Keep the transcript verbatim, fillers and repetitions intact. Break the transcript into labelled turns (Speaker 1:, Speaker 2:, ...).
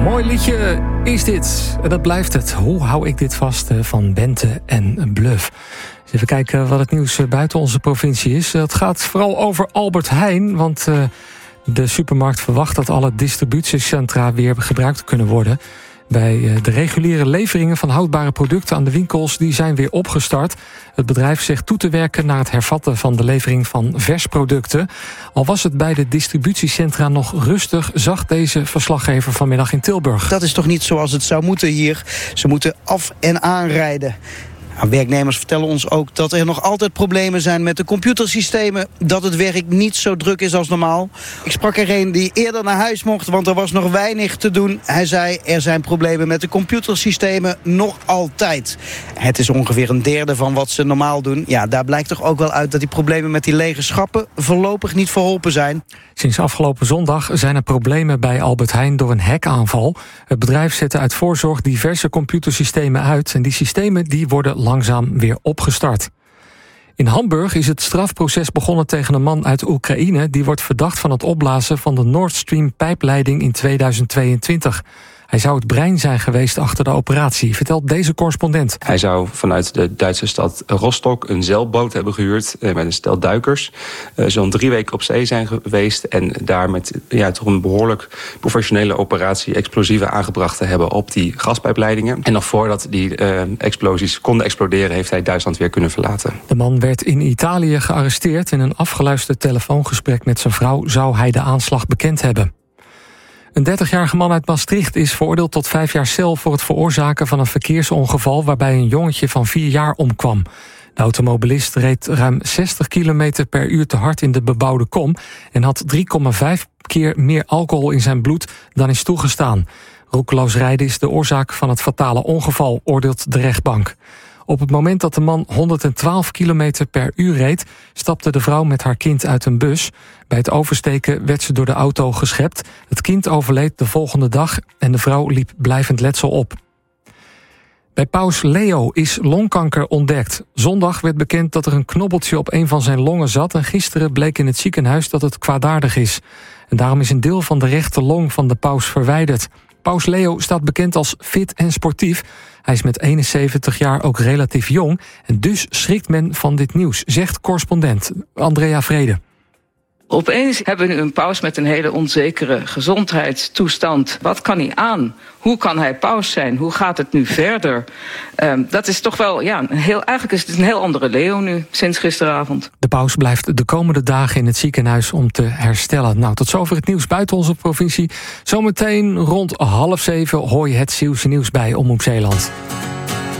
Speaker 1: Mooi liedje is dit. Dat blijft het. Hoe hou ik dit vast van Bente en Bluff? Dus even kijken wat het nieuws buiten onze provincie is. Het gaat vooral over Albert Heijn, want uh, de supermarkt verwacht dat alle distributiecentra weer gebruikt kunnen worden. Bij de reguliere leveringen van houdbare producten aan de winkels, die zijn weer opgestart. Het bedrijf zegt toe te werken naar het hervatten van de levering van versproducten. Al was het bij de distributiecentra nog rustig, zag deze verslaggever vanmiddag in Tilburg.
Speaker 2: Dat is toch niet zoals het zou moeten hier. Ze moeten af- en aanrijden. Nou, werknemers vertellen ons ook dat er nog altijd problemen zijn met de computersystemen. Dat het werk niet zo druk is als normaal. Ik sprak er een die eerder naar huis mocht, want er was nog weinig te doen. Hij zei, er zijn problemen met de computersystemen nog altijd. Het is ongeveer een derde van wat ze normaal doen. Ja, daar blijkt toch ook wel uit dat die problemen met die lege schappen voorlopig niet verholpen zijn.
Speaker 1: Sinds afgelopen zondag zijn er problemen bij Albert Heijn door een hackaanval. Het bedrijf zette uit voorzorg diverse computersystemen uit en die systemen die worden langzaam weer opgestart. In Hamburg is het strafproces begonnen tegen een man uit Oekraïne die wordt verdacht van het opblazen van de Nord Stream pijpleiding in tweeduizend tweeëntwintig. Hij zou het brein zijn geweest achter de operatie, vertelt deze correspondent.
Speaker 3: Hij zou vanuit de Duitse stad Rostock een zeilboot hebben gehuurd met een stel duikers. Uh, Zo'n drie weken op zee zijn geweest en daar met ja, toch een behoorlijk professionele operatie explosieven aangebracht te hebben op die gaspijpleidingen. En nog voordat die uh, explosies konden exploderen, heeft hij Duitsland weer kunnen verlaten.
Speaker 1: De man werd in Italië gearresteerd. In een afgeluisterd telefoongesprek met zijn vrouw zou hij de aanslag bekend hebben. Een dertigjarige man uit Maastricht is veroordeeld tot vijf jaar cel voor het veroorzaken van een verkeersongeval waarbij een jongetje van vier jaar omkwam. De automobilist reed ruim zestig kilometer per uur te hard in de bebouwde kom en had drie komma vijf keer meer alcohol in zijn bloed dan is toegestaan. Roekeloos rijden is de oorzaak van het fatale ongeval, oordeelt de rechtbank. Op het moment dat de man honderdtwaalf kilometer per uur reed, stapte de vrouw met haar kind uit een bus. Bij het oversteken werd ze door de auto geschept. Het kind overleed de volgende dag en de vrouw liep blijvend letsel op. Bij paus Leo is longkanker ontdekt. Zondag werd bekend dat er een knobbeltje op een van zijn longen zat en gisteren bleek in het ziekenhuis dat het kwaadaardig is. En daarom is een deel van de rechte long van de paus verwijderd. Paus Leo staat bekend als fit en sportief. Hij is met eenenzeventig jaar ook relatief jong en dus schrikt men van dit nieuws, zegt correspondent Andrea Vrede.
Speaker 4: Opeens hebben we nu een paus met een hele onzekere gezondheidstoestand. Wat kan hij aan? Hoe kan hij paus zijn? Hoe gaat het nu verder? Um, dat is toch wel, ja, een heel, eigenlijk is het een heel andere Leo nu, sinds gisteravond.
Speaker 1: De paus blijft de komende dagen in het ziekenhuis om te herstellen. Nou, tot zover het nieuws buiten onze provincie. Zometeen rond half zeven hoor je het Zeeuwse nieuws bij Omroep Zeeland.